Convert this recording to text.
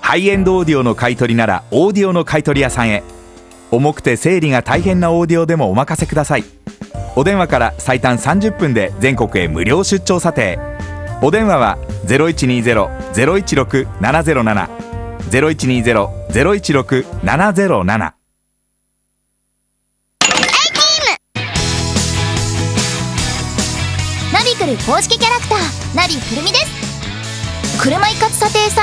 ハイエンドオーディオの買い取りならオーディオの買い取り屋さんへ。重くて整理が大変なオーディオでもお任せください。お電話から最短30分で全国へ無料出張査定。お電話は 0120-016-707 0120-016-707。 ナビクル公式キャラクターナビくるみです。車一括査定サ